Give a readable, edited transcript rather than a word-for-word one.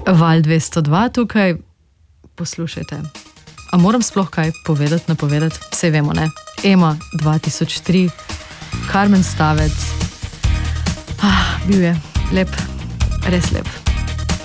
Val 202 tukaj, poslušajte. A moram sploh kaj povedati, napovedati? Vse vemo, ne? Ema 2003, Karmen Stavec. Bil je lep, res lep.